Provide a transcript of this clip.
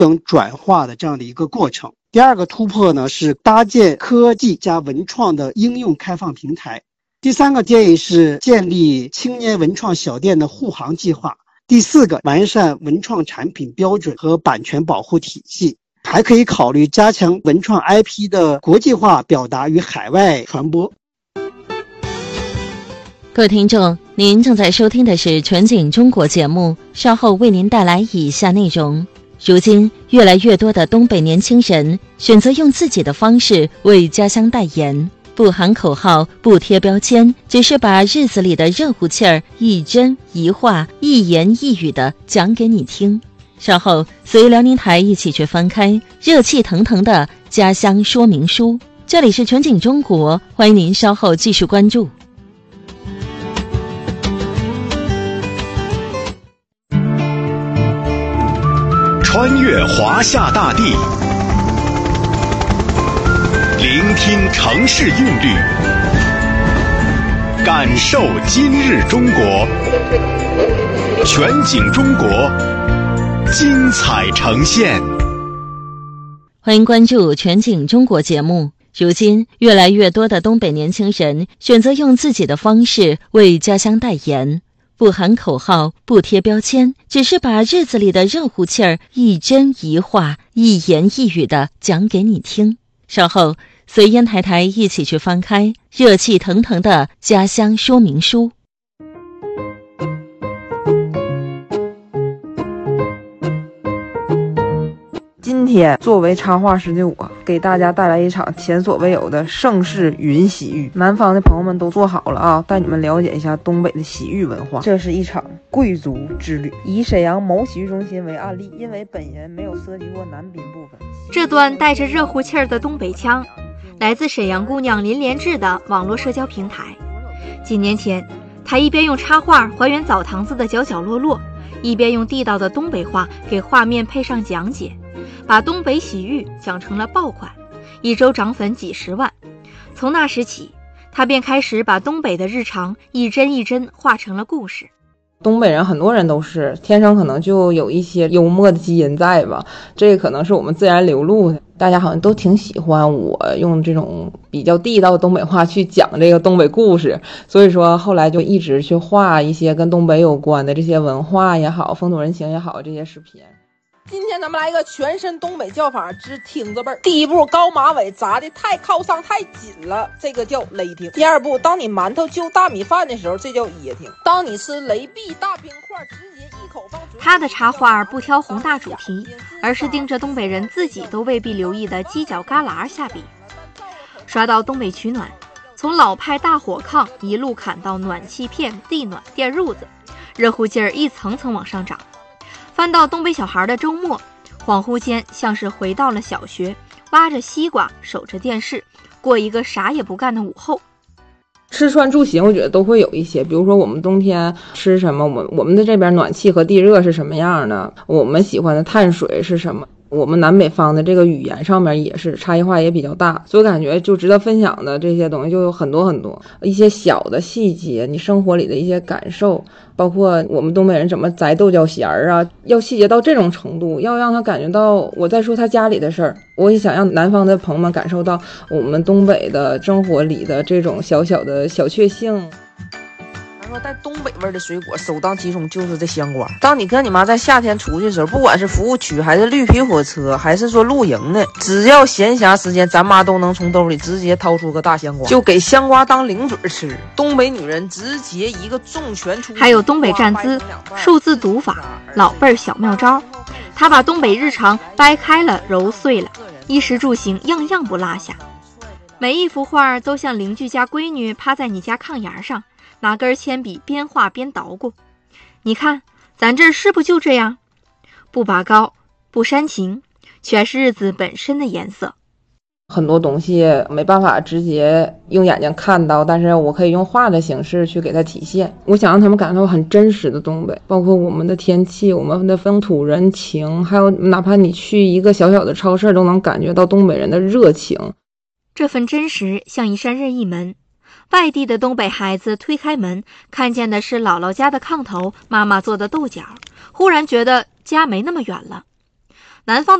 等转化的这样的一个过程。第二个突破呢，是搭建科技加文创的应用开放平台。第三个建议是建立青年文创小店的护航计划。第四个，完善文创产品标准和版权保护体系。还可以考虑加强文创 IP 的国际化表达与海外传播。 各位听众，您正在收听的是全景中国节目，稍后为您带来以下内容。如今，越来越多的东北年轻人选择用自己的方式为家乡代言，不喊口号，不贴标签，只是把日子里的热乎气儿一针一话、一言一语的讲给你听。稍后随辽宁台一起去翻开热气腾腾的家乡说明书。这里是全景中国，欢迎您稍后继续关注。 穿越华夏大地，聆听城市韵律，感受今日中国。全景中国，精彩呈现。 欢迎关注全景中国节目。如今，越来越多的东北年轻人选择用自己的方式为家乡代言，不喊口号，不贴标签，只是把日子里的热乎气儿一针一话、一言一语的讲给你听。稍后随烟台一起去翻开热气腾腾的家乡说明书。 今天作为插画师的我，给大家带来一场前所未有的盛世云洗浴。南方的朋友们都坐好了啊，带你们了解一下东北的洗浴文化。这是一场贵族之旅，以沈阳某洗浴中心为案例，因为本人没有涉及过男宾部分。 这段带着热乎气儿的东北腔，来自沈阳姑娘林连志的网络社交平台。几年前，她一边用插画还原澡堂子的角角落落，一边用地道的东北话给画面配上讲解，把东北洗浴讲成了爆款，一周涨粉几十万。从那时起，他便开始把东北的日常一帧一帧画成了故事。 东北人很多人都是天生可能就有一些幽默的基因在吧，这可能是我们自然流露的。大家好像都挺喜欢我用这种比较地道的东北话去讲这个东北故事，所以说后来就一直去画一些跟东北有关的这些文化也好、风土人情也好这些视频。 今天咱们来一个全身东北叫法之听着辈儿。第一步，高马尾扎的太靠上太紧了，这个叫勒听。第二步，当你馒头就大米饭的时候，这叫噎听。当你吃雷碧大冰块，直接一口放嘴。 他的插画不挑宏大主题，而是盯着东北人自己都未必留意的犄角旮旯下笔。刷到东北取暖，从老派大火炕一路砍到暖气片、地暖、电褥子，热乎劲儿一层层往上涨。翻到东北小孩的周末，恍惚间像是回到了小学，挖着西瓜，守着电视，过一个啥也不干的午后。 吃穿住行我觉得都会有一些，比如说我们冬天吃什么，我们的这边暖气和地热是什么样的，我们喜欢的碳水是什么，我们南北方的这个语言上面也是差异化也比较大，所以感觉就值得分享的这些东西就有很多很多，一些小的细节，你生活里的一些感受，包括我们东北人怎么摘豆角弦啊，要细节到这种程度，要让他感觉到我在说他家里的事儿。我也想让南方的朋友们感受到我们东北的生活里的这种小小的小确幸。 说带东北味的水果首当其冲就是这香瓜。当你跟你妈在夏天出去的时候，不管是服务区还是绿皮火车还是说露营的，只要闲暇时间，咱妈都能从兜里直接掏出个大香瓜，就给香瓜当零嘴吃。东北女人直接一个重拳出击。 还有东北站姿、数字读法、老辈儿小妙招，她把东北日常掰开了揉碎了，衣食住行样样不落下。每一幅画都像邻居家闺女趴在你家炕沿上，拿根铅笔边画边捣鼓。你看咱这是不就这样，不拔高不煽情，全是日子本身的颜色。 很多东西没办法直接用眼睛看到，但是我可以用画的形式去给它体现。我想让他们感到很真实的东北，包括我们的天气、我们的风土人情，还有哪怕你去一个小小的超市都能感觉到东北人的热情。 这份真实像一扇任意门，外地的东北孩子推开门，看见的是姥姥家的炕头妈妈做的豆角，忽然觉得家没那么远了。 南方